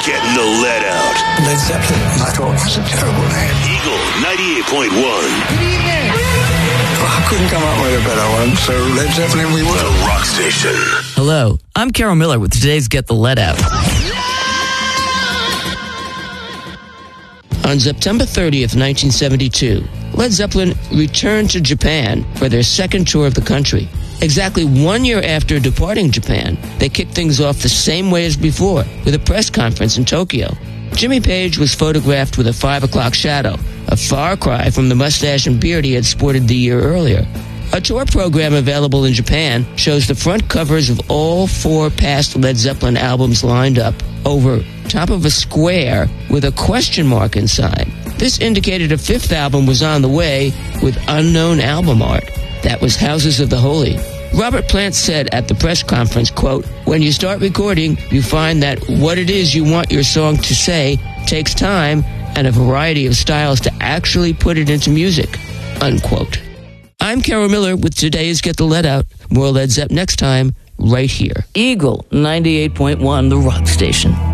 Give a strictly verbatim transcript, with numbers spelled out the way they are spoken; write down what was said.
Getting the Lead Out. Led Zeppelin, I thought, was a terrible name. Eagle ninety-eight point one. Good evening. Well, I couldn't come up with a better one, so Led Zeppelin we were. The Rock Station. Hello, I'm Carol Miller with today's Get the Lead Out. On September thirtieth, nineteen seventy-two, Led Zeppelin returned to Japan for their second tour of the country. Exactly one year after departing Japan, they kicked things off the same way as before, with a press conference in Tokyo. Jimmy Page was photographed with a five o'clock shadow, a far cry from the mustache and beard he had sported the year earlier. A tour program available in Japan shows the front covers of all four past Led Zeppelin albums lined up over top of a square with a question mark inside. This indicated a fifth album was on the way with unknown album art. That was Houses of the Holy. Robert Plant said at the press conference, quote, "When you start recording, you find that what it is you want your song to say takes time and a variety of styles to actually put it into music," unquote. I'm Carol Miller with today's Get the Lead Out. More Led Zepp next time, right here. Eagle ninety-eight point one, the Rock Station.